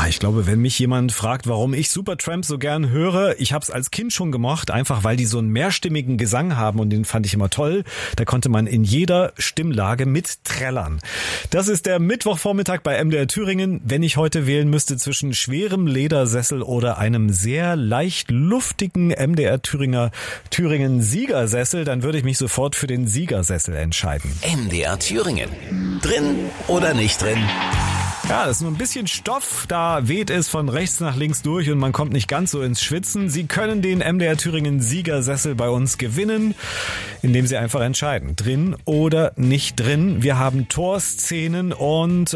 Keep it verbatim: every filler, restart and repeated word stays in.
ich glaube, wenn mich jemand fragt, warum ich Supertramp so gern höre, ich habe es als Kind schon gemocht, einfach weil die so einen mehrstimmigen Gesang haben und den fand ich immer toll. Da konnte man in jeder Stimmlage mitträllern. Das ist der Mittwochvormittag bei M D R Thüringen. Wenn ich heute wählen müsste zwischen schwerem Ledersessel oder einem sehr leicht luftigen M D R Thüringer Thüringen Siegersessel, dann würde ich mich sofort für den Siegersessel entscheiden. M D R Thüringen. Drin oder nicht drin? Ja, das ist nur ein bisschen Stoff, da weht es von rechts nach links durch und man kommt nicht ganz so ins Schwitzen. Sie können den M D R Thüringen Siegersessel bei uns gewinnen, indem Sie einfach entscheiden, drin oder nicht drin. Wir haben Torszenen und